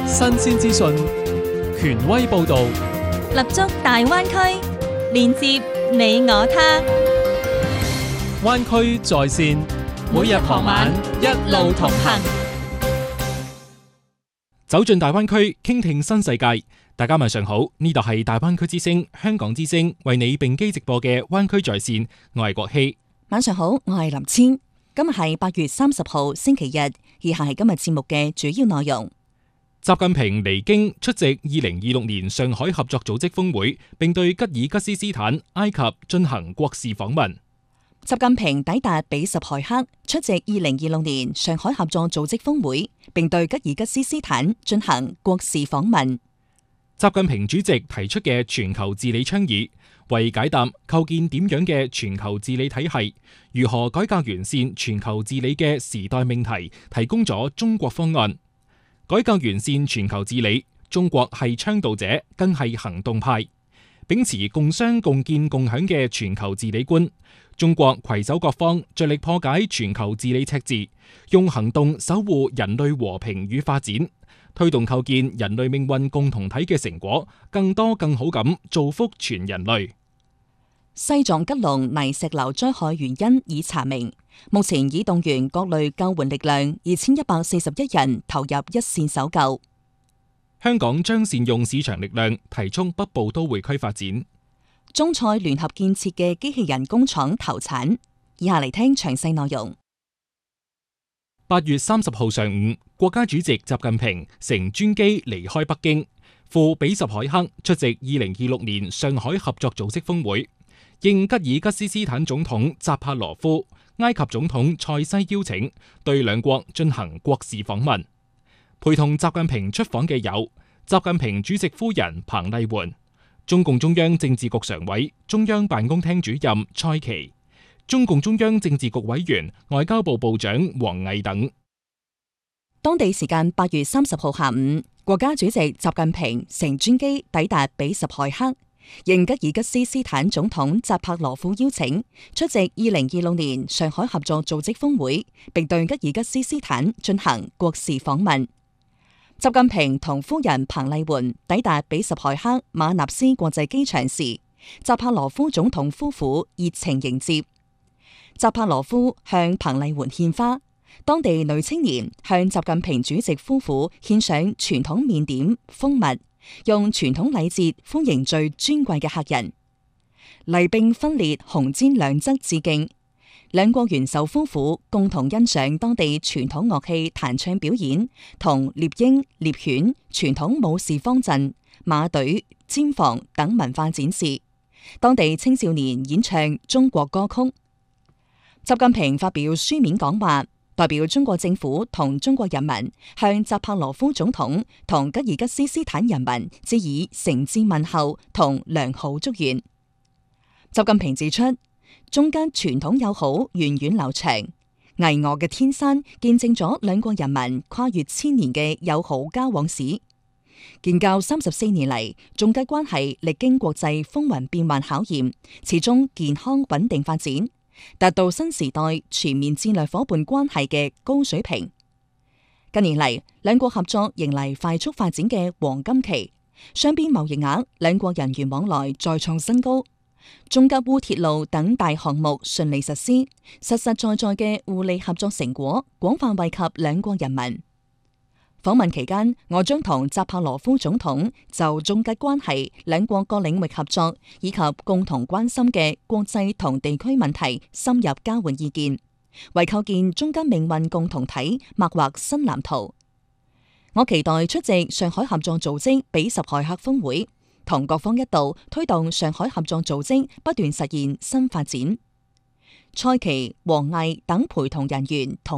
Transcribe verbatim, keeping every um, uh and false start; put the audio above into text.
新鮮資訊，權威報導， 立足大灣區，連接你我他。 灣區在線，每日傍晚一路同行，走進大灣區，傾聽新世界。大家晚上好，呢度係大灣區之聲香港之聲為你並機直播嘅灣區在線，我係國希。 晚上好，我係林千。今日係八月三十號星期日，以下係今日節目嘅主要內容。 習近平離京出席二零二六年上海合作組織峰會，並對吉爾吉斯斯坦、埃及進行國事訪問。 習近平抵達比什凱克出席二零二六年上海合作組織峰會，並對吉爾吉斯斯坦進行國事訪問。 習近平主席提出嘅全球治理倡議，為解答構建點樣嘅全球治理體系、如何改革完善全球治理嘅時代命題，提供咗中國方案。改革完善全球治理，中國係倡導者，更係行動派。秉持共商共建共享嘅全球治理觀，中國攜手各方，着力破解全球治理赤字，用行動守護人類和平與發展，推動構建人類命運共同體嘅成果，更多更好咁造福全人類。 西藏吉隆泥石流災害原因已查明，目前已動員各類救援力量二千一百四十一人投入一線搜救。 香港將善用市場力量，提速北部都會區發展。 中塞聯合建設嘅機器人工廠投產。以下嚟聽詳細內容。 八月三十號上午，國家主席習近平乘專機離開北京，赴比什凱克出席二零二六年上海合作組織峰會。應吉爾吉斯斯坦總統扎帕羅夫、埃及總統塞西邀請，對兩國進行國事訪問。陪同習近平出訪嘅有習近平主席夫人彭麗媛、中共中央政治局常委、中央辦公廳主任蔡奇、中共中央政治局委員、外交部部長王毅等。 當地時間八月三十號下午，國家主席習近平乘專機抵達比什凱克，應吉爾吉斯斯坦總統扎帕羅夫邀請，出席二零二六年上海合作組織峰會，並對吉爾吉斯斯坦進行國事訪問。習近平同夫人彭麗媛抵達比什凱克馬納斯國際機場時，扎帕羅夫總統夫婦熱情迎接。扎帕羅夫向彭麗媛獻花，當地女青年向習近平主席夫婦獻上傳統麵點蜂蜜，用傳統禮節歡迎最尊貴嘅客人。禮兵分列紅氈兩側致敬。兩國元首夫婦共同欣賞當地傳統樂器彈唱表演，同獵鷹、獵犬、傳統武士方陣、馬隊、殲防等文化展示。當地青少年演唱中國歌曲。習近平發表書面講話，代表中國政府同中國人民向扎帕羅夫總統同吉爾吉斯斯坦人民致以誠摯問候同良好祝願。習近平指出，中間傳統友好源遠流長，巍峨嘅天山見證咗兩國人民跨越千年嘅友好交往史。建交三十四年嚟，中吉關係歷經國際風雲變幻考驗，始終健康穩定發展，達到新時代全面戰略夥伴關係嘅高水平。近年嚟，兩國合作迎嚟快速發展嘅黃金期，雙邊貿易額、兩國人員往來再創新高。中吉烏鐵路等大項目順利實施，實實在在嘅互利合作成果廣泛惠及兩國人民。訪問期間，我將同扎帕羅夫總統就中吉關係、兩國各領域合作以及共同關心嘅國際同地區問題深入交換意見，為構建中吉命運共同體擘劃新藍圖。我期待出席上海合作組織比什凱克峰會，同各方一道推動上海合作組織不斷實現新發展。蔡奇、王毅等陪同人員同